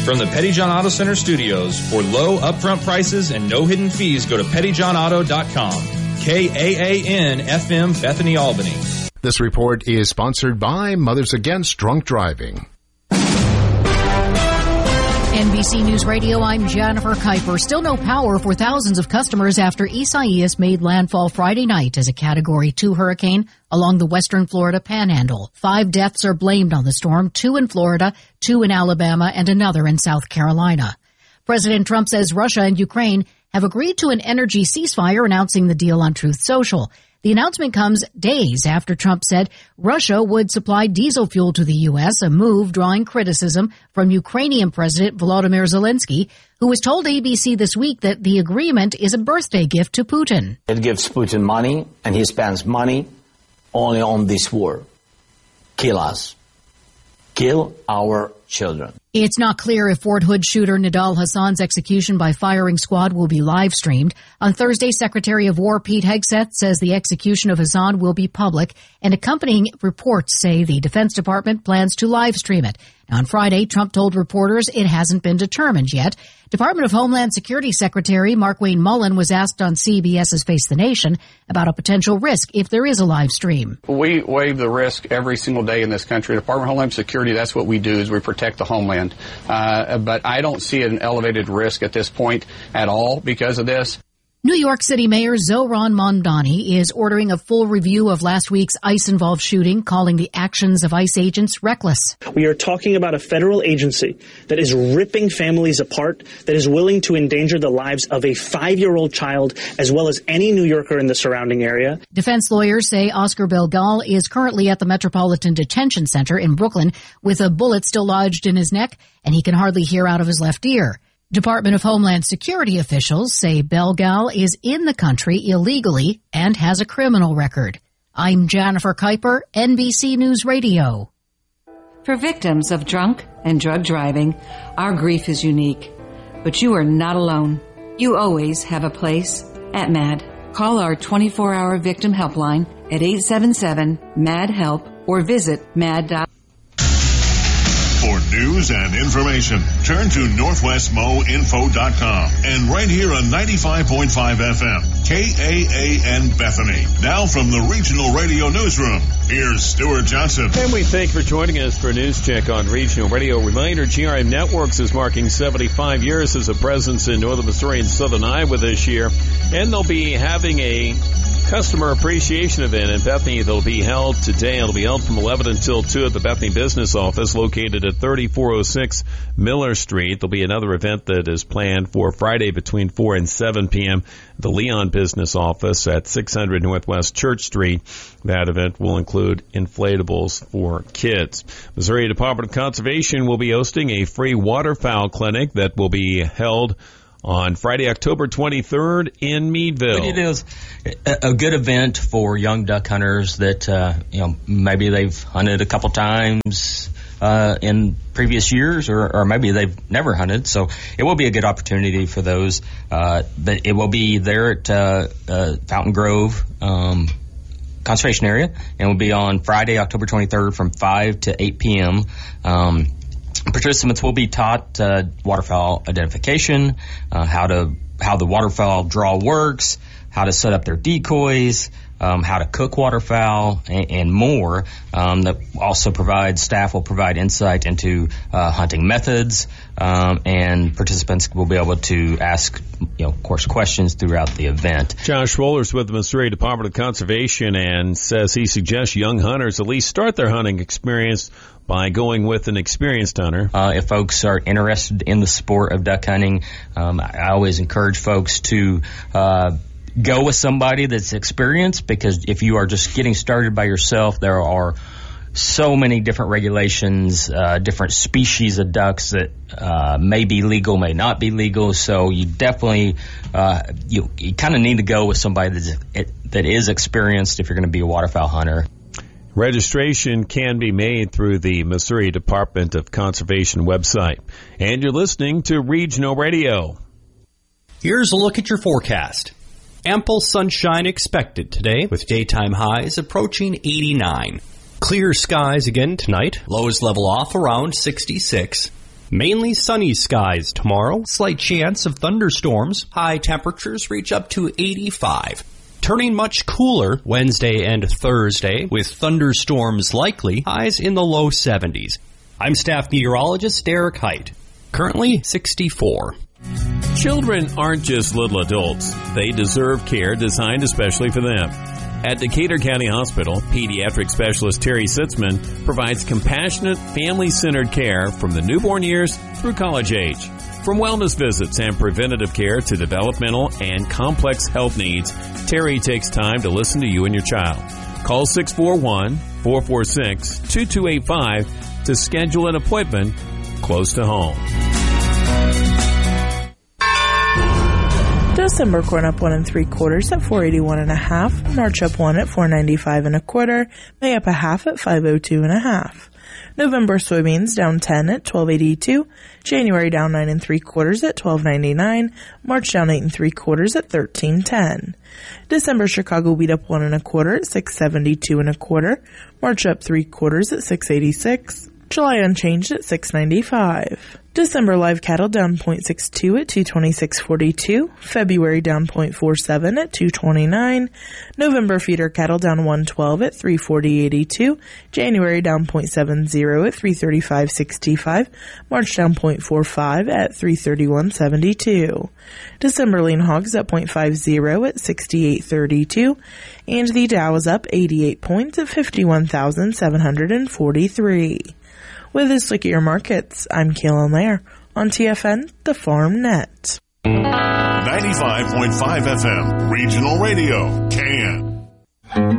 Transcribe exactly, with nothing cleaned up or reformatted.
From the Pettyjohn Auto Center studios, for low upfront prices and no hidden fees, go to petty john auto dot com. K A A N F M, Bethany, Albany. This report is sponsored by Mothers Against Drunk Driving. N B C News Radio, I'm Jennifer Kuiper. Still no power for thousands of customers after Isaias made landfall Friday night as a Category two hurricane along the western Florida panhandle. Five deaths are blamed on the storm, two in Florida, two in Alabama, and another in South Carolina. President Trump says Russia and Ukraine have agreed to an energy ceasefire, announcing the deal on Truth Social. The announcement comes days after Trump said Russia would supply diesel fuel to the U S, a move drawing criticism from Ukrainian President Volodymyr Zelensky, who was told A B C this week that the agreement is a birthday gift to Putin. It gives Putin money, and he spends money only on this war. Kill us. Kill our children. It's not clear if Fort Hood shooter Nidal Hassan's execution by firing squad will be live-streamed. On Thursday, Secretary of War Pete Hegseth says the execution of Hassan will be public, and accompanying reports say the Defense Department plans to live-stream it. Now, on Friday, Trump told reporters it hasn't been determined yet. Department of Homeland Security Secretary Markwayne Mullin was asked on CBS's Face the Nation about a potential risk if there is a live stream. We waive the risk every single day in this country. Department of Homeland Security, that's what we do, is we protect the homeland. Uh, but I don't see an elevated risk at this point at all because of this. New York City Mayor Zohran Mamdani is ordering a full review of last week's ICE-involved shooting, calling the actions of ICE agents reckless. We are talking about a federal agency that is ripping families apart, that is willing to endanger the lives of a five-year-old child as well as any New Yorker in the surrounding area. Defense lawyers say Oscar Belgal is currently at the Metropolitan Detention Center in Brooklyn with a bullet still lodged in his neck, and he can hardly hear out of his left ear. Department of Homeland Security officials say Belgal is in the country illegally and has a criminal record. I'm Jennifer Kuiper, N B C News Radio. For victims of drunk and drug driving, our grief is unique. But you are not alone. You always have a place at MAD. Call our twenty-four hour victim helpline at eight seven seven, M A D, HELP or visit mad dot com. For news and information, turn to northwest mo info dot com and right here on ninety-five point five F M, K A A N Bethany. Now from the Regional Radio Newsroom, here's Stuart Johnson. And we thank you for joining us for a news check on Regional Radio. Reminder, G R M Networks is marking seventy-five years as a presence in northern Missouri and southern Iowa this year. And they'll be having a customer appreciation event in Bethany that'll be held today. It'll be held from eleven until two at the Bethany Business Office located at thirty-four oh six Miller Street. There'll be another event that is planned for Friday between four and seven p.m. The Leon Business Office at six hundred Northwest Church Street. That event will include inflatables for kids. Missouri Department of Conservation will be hosting a free waterfowl clinic that will be held on Friday, October twenty-third in Meadville. It is a good event for young duck hunters that, uh, you know, maybe they've hunted a couple times uh, in previous years, or, or maybe they've never hunted. So it will be a good opportunity for those. Uh, but it will be there at uh, uh, Fountain Grove um, Conservation Area, and will be on Friday, October twenty-third from five to eight p.m. Um, Participants will be taught uh, waterfowl identification, uh, how to how the waterfowl draw works, how to set up their decoys, um, how to cook waterfowl, and, and more. Um, that also provides staff will provide insight into uh, hunting methods, um, and participants will be able to ask, you know, of course, questions throughout the event. Josh Rollers with the Missouri Department of Conservation and says he suggests young hunters at least start their hunting experience by going with an experienced hunter. Uh, if folks are interested in the sport of duck hunting, um, I always encourage folks to uh, go with somebody that's experienced, because if you are just getting started by yourself, there are so many different regulations, uh, different species of ducks that uh, may be legal, may not be legal. So you definitely, uh, you, you kind of need to go with somebody that's, that is experienced if you're going to be a waterfowl hunter. Registration can be made through the Missouri Department of Conservation website. And you're listening to Regional Radio. Here's a look at your forecast. Ample sunshine expected today with daytime highs approaching eighty-nine. Clear skies again tonight. Lows level off around sixty-six. Mainly sunny skies tomorrow. Slight chance of thunderstorms. High temperatures reach up to eighty-five. Turning much cooler Wednesday and Thursday with thunderstorms likely. Highs in the low seventies. I'm staff meteorologist Derek Height. Currently sixty-four. Children aren't just little adults. They deserve care designed especially for them. At Decatur County Hospital, pediatric specialist Terry Sitzman provides compassionate, family-centered care from the newborn years through college age. From wellness visits and preventative care to developmental and complex health needs, Terry takes time to listen to you and your child. Call six four one, four four six, two two eight five to schedule an appointment close to home. December corn up one and three quarters at four eighty-one and a half. March up one at four ninety-five and a quarter. May up a half at five oh two and a half. November soybeans down ten at twelve eighty-two. January down nine and three quarters at twelve ninety-nine. March down eight and three quarters at thirteen ten. December Chicago wheat up one and a quarter at six seventy-two and a quarter. March up three quarters at six eighty-six. July unchanged at six ninety-five. December live cattle down zero point six two at two twenty-six forty-two. February down zero point four seven at two twenty-nine. November feeder cattle down one twelve at three forty eighty-two. January down zero point seven zero at three thirty-five sixty-five. March down zero point four five at three thirty-one seventy-two. December lean hogs up zero point five zero at sixty-eight thirty-two. And the Dow is up eighty-eight points at fifty-one thousand seven hundred forty-three. With this look at your markets, I'm Kaylin Lair on T F N, the Farm Net. ninety-five point five F M, Regional Radio, K N.